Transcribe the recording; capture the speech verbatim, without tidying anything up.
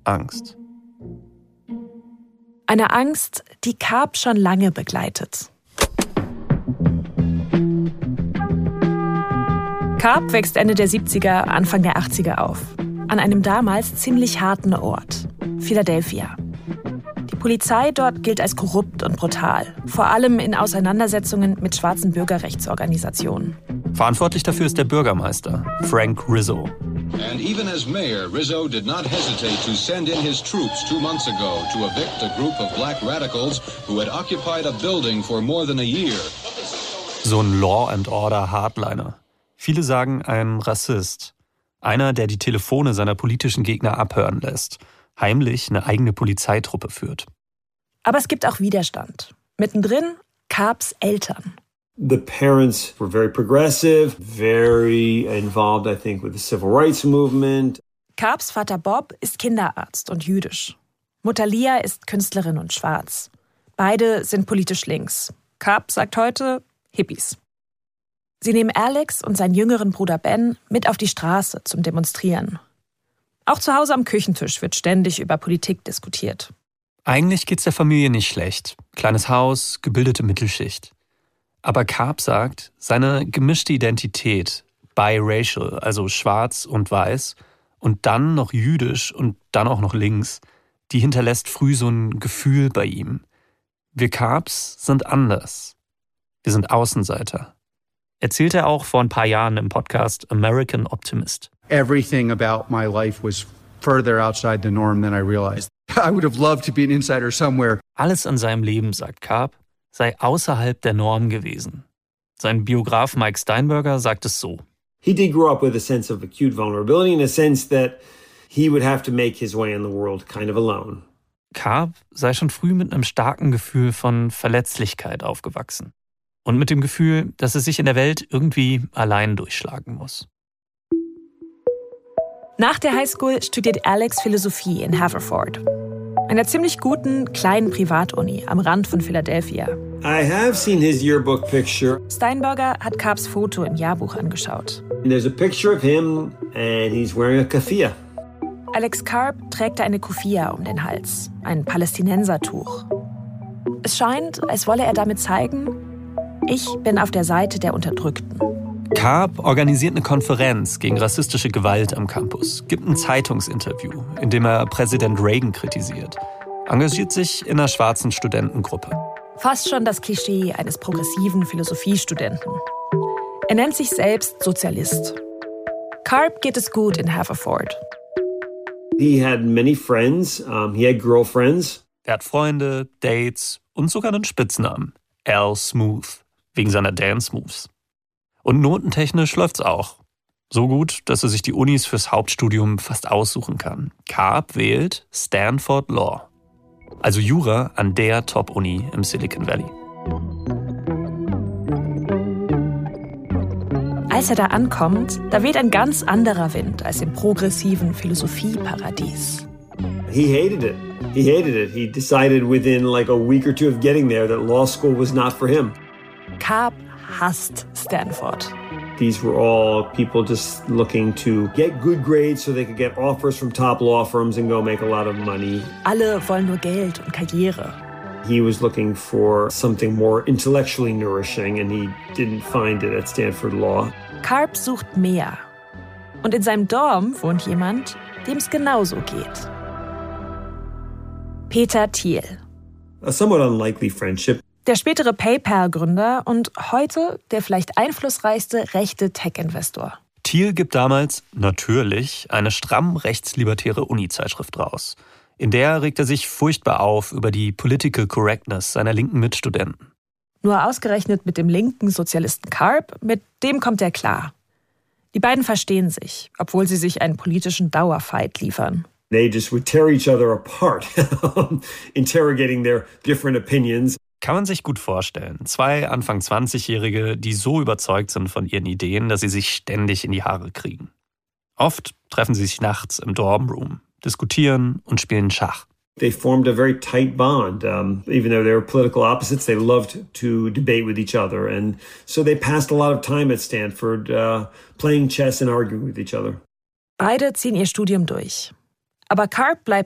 Angst. Eine Angst, die Karp schon lange begleitet. Karp wächst Ende der siebziger, Anfang der achtziger auf. An einem damals ziemlich harten Ort, Philadelphia. Die Polizei dort gilt als korrupt und brutal, vor allem in Auseinandersetzungen mit schwarzen Bürgerrechtsorganisationen. Verantwortlich dafür ist der Bürgermeister, Frank Rizzo. And even as mayor, Rizzo did not hesitate to send in his troops two months ago to evict a group of black radicals who had occupied a building for more than a year. So ein Law and Order Hardliner. Viele sagen ein Rassist. Einer, der die Telefone seiner politischen Gegner abhören lässt, heimlich eine eigene Polizeitruppe führt. Aber es gibt auch Widerstand. Mittendrin Karps Eltern. The parents were very progressive, very involved, I think, with the civil rights movement. Karps Vater Bob ist Kinderarzt und jüdisch. Mutter Lia ist Künstlerin und schwarz. Beide sind politisch links. Karp sagt heute Hippies. Sie nehmen Alex und seinen jüngeren Bruder Ben mit auf die Straße zum Demonstrieren. Auch zu Hause am Küchentisch wird ständig über Politik diskutiert. Eigentlich geht's der Familie nicht schlecht. Kleines Haus, gebildete Mittelschicht. Aber Karp sagt, seine gemischte Identität, biracial, also schwarz und weiß, und dann noch jüdisch und dann auch noch links, die hinterlässt früh so ein Gefühl bei ihm. Wir Karps sind anders. Wir sind Außenseiter. Erzählt er auch vor ein paar Jahren im Podcast American Optimist. Everything about my life was further outside the norm than I realized. I would have loved to be an insider somewhere. Alles an seinem Leben, sagt Karp, sei außerhalb der Norm gewesen. Sein Biograf Mike Steinberger sagt es so. He did grow up with a sense of acute vulnerability in a sense that he would have to make his way in the world kind of alone. Karp sei schon früh mit einem starken Gefühl von Verletzlichkeit aufgewachsen. Und mit dem Gefühl, dass er sich in der Welt irgendwie allein durchschlagen muss. Nach der Highschool studiert Alex Philosophie in Haverford. Einer ziemlich guten, kleinen Privatuni am Rand von Philadelphia. I have seen his yearbook picture. Steinberger hat Karps Foto im Jahrbuch angeschaut. And there's a picture of him and he's wearing a keffiyeh. Alex Karp trägt eine Kufia um den Hals, ein Palästinensertuch. Es scheint, als wolle er damit zeigen, ich bin auf der Seite der Unterdrückten. Karp organisiert eine Konferenz gegen rassistische Gewalt am Campus, gibt ein Zeitungsinterview, in dem er Präsident Reagan kritisiert, engagiert sich in einer schwarzen Studentengruppe. Fast schon das Klischee eines progressiven Philosophiestudenten. Er nennt sich selbst Sozialist. Karp geht es gut in Haverford. He had many friends, um, he had girlfriends. Er hat Freunde, Dates und sogar einen Spitznamen, Al Smooth, wegen seiner Dance-Moves. Und notentechnisch läuft's auch. So gut, dass er sich die Unis fürs Hauptstudium fast aussuchen kann. Karp wählt Stanford Law. Also Jura an der Top-Uni im Silicon Valley. Als er da ankommt, da weht ein ganz anderer Wind als im progressiven Philosophieparadies. He hated it. He hated it. He decided within like a week or two of getting there that law school was not for him. Karp hasst Stanford. These were all people just looking to get good grades so they could get offers from top law firms and go make a lot of money. Alle wollen nur Geld und Karriere. He was looking for something more intellectually nourishing and he didn't find it at Stanford Law. Karp sucht mehr. Und in seinem Dorm wohnt jemand, dem es genauso geht. Peter Thiel. A somewhat unlikely friendship. Der spätere PayPal-Gründer und heute der vielleicht einflussreichste rechte Tech-Investor. Thiel gibt damals, natürlich, eine stramm rechtslibertäre Uni-Zeitschrift raus. In der regt er sich furchtbar auf über die Political Correctness seiner linken Mitstudenten. Nur ausgerechnet mit dem linken Sozialisten Karp, mit dem kommt er klar. Die beiden verstehen sich, obwohl sie sich einen politischen Dauerfight liefern. They just would tear each other apart, interrogating their different opinions. Kann man sich gut vorstellen. Zwei Anfang zwanzigjährige, die so überzeugt sind von ihren Ideen, dass sie sich ständig in die Haare kriegen. Oft treffen sie sich nachts im Dormroom, diskutieren und spielen Schach. They formed a very tight bond. Um, even though they were political opposites, they loved to debate with each other. And so they passed a lot of time at Stanford uh, playing chess and arguing with each other. Beide ziehen ihr Studium durch. Aber Karp bleibt